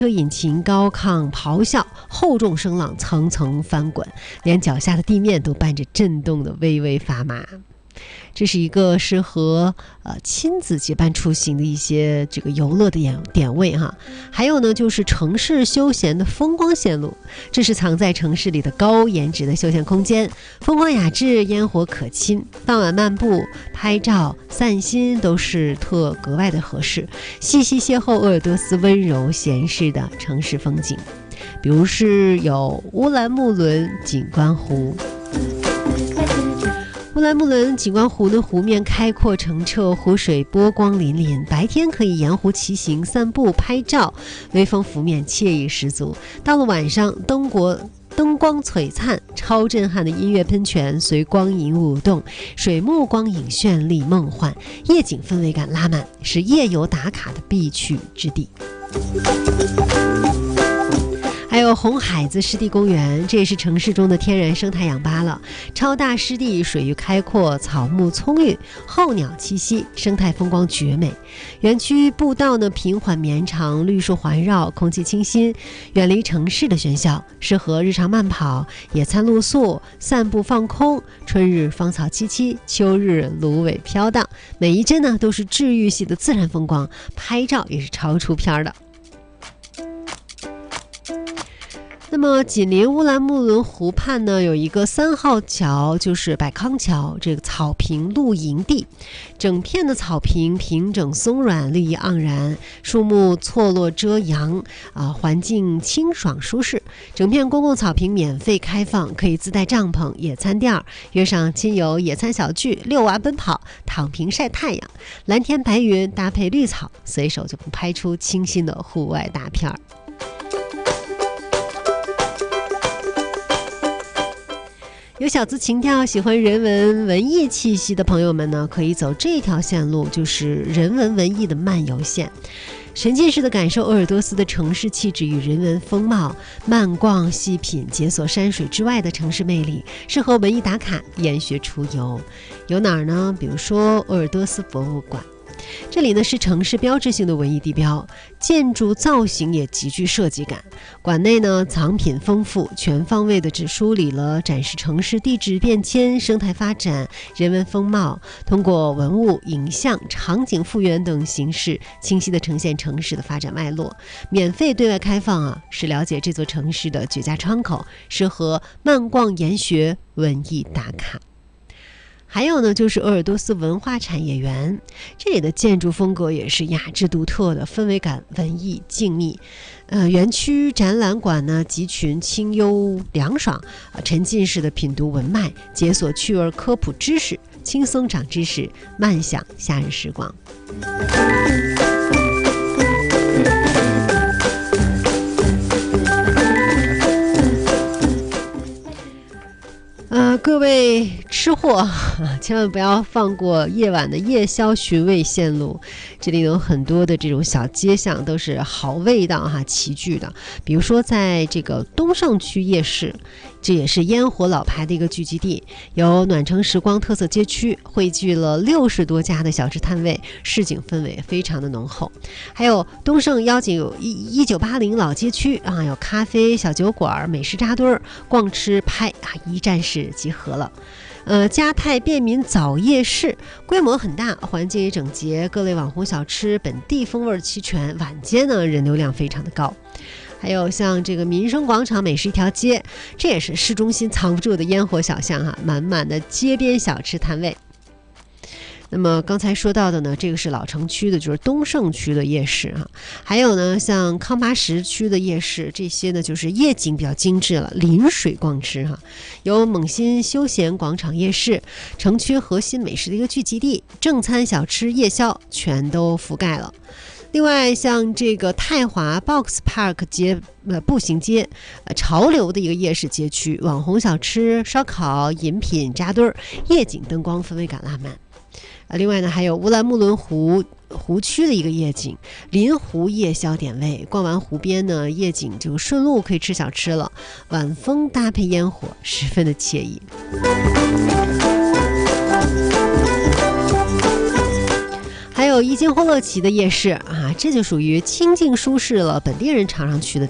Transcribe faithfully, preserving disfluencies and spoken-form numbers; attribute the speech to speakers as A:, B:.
A: 车引擎高亢咆哮，厚重声浪层层翻滚，连脚下的地面都伴着震动的微微发麻。这是一个适合呃亲子结伴出行的一些这个游乐的点点位哈。还有呢，就是城市休闲的风光线路，这是藏在城市里的高颜值的休闲空间，风光雅致，烟火可亲，傍晚漫步、拍照、散心都是特格外的合适，细细邂逅鄂尔多斯温柔闲适的城市风景。比如是有乌兰木伦景观湖。乌兰木伦景观湖的湖面开阔澄澈，湖水波光粼粼，白天可以沿湖骑行、散步、拍照，微风拂面，惬意十足。到了晚上，灯国灯光璀璨，超震撼的音乐喷泉随光影舞动，水幕光影绚丽梦幻，夜景氛围感拉满，是夜游打卡的必去之地。还有红海子湿地公园，这也是城市中的天然生态氧吧了。超大湿地，水域开阔，草木葱郁，候鸟栖息，生态风光绝美。园区步道呢平缓绵长，绿树环绕，空气清新，远离城市的喧嚣，适合日常慢跑、野餐露宿、散步放空。春日芳草萋萋，秋日芦苇飘荡，每一帧呢都是治愈系的自然风光，拍照也是超出片的。那么紧邻乌兰木伦湖畔呢，有一个三号桥，就是百康桥，这个草坪露营地，整片的草坪平整松软，绿意盎然，树木错落遮阳啊，环境清爽舒适。整片公共草坪免费开放，可以自带帐篷、野餐垫，约上亲友野餐小聚、遛娃奔跑、躺平晒太阳，蓝天白云搭配绿草，随手就能拍出清新的户外大片儿。有小资情调、喜欢人文文艺气息的朋友们呢，可以走这条线路，就是人文文艺的漫游线，沉浸式的感受鄂尔多斯的城市气质与人文风貌，慢逛细品，解锁山水之外的城市魅力，适合文艺打卡、研学出游。有哪儿呢？比如说鄂尔多斯博物馆。这里呢是城市标志性的文艺地标，建筑造型也极具设计感。馆内呢藏品丰富，全方位的只梳理了展示城市地质变迁、生态发展、人文风貌，通过文物、影像、场景复原等形式，清晰地呈现城市的发展脉络。免费对外开放啊，是了解这座城市的绝佳窗口，适合慢逛研学、文艺打卡。还有呢，就是鄂尔多斯文化产业园，这里的建筑风格也是雅致独特的，氛围感文艺静谧。呃，园区展览馆呢，集群清幽凉爽，呃，沉浸式的品读文脉，解锁趣味科普知识，轻松长知识，慢享夏日时光。呃，各位吃货，千万不要放过夜晚的夜宵寻味线路。这里有很多的这种小街巷，都是好味道哈齐聚的。比如说，在这个东胜区夜市，这也是烟火老牌的一个聚集地，有暖城时光特色街区，汇聚了六十多家的小吃摊位，市井氛围非常的浓厚。还有东胜幺九一九八零老街区啊，有咖啡、小酒馆、美食扎堆儿，逛吃拍啊，一站式集合了。呃，嘉泰便民早夜市规模很大，环境也整洁，各类网红小吃本地风味齐全，晚间呢人流量非常的高。还有像这个民生广场美食一条街，这也是市中心藏不住的烟火小巷哈，满满的街边小吃摊位。那么刚才说到的呢，这个是老城区的，就是东胜区的夜市哈。还有呢，像康巴什区的夜市，这些呢就是夜景比较精致了，临水逛吃哈。有猛新休闲广场夜市，城区核心美食的一个聚集地，正餐小吃夜宵全都覆盖了。另外，像这个泰华 Box Park 街呃步行街，呃潮流的一个夜市街区，网红小吃、烧烤、饮品扎堆儿，夜景灯光氛围感拉满。呃，另外呢，还有乌兰木伦湖湖区的一个夜景，临湖夜宵点位，逛完湖边呢，夜景就顺路可以吃小吃了，晚风搭配烟火，十分的惬意。还有有一金欢乐旗的夜市啊，这就属于清静舒适了，本地人常常去的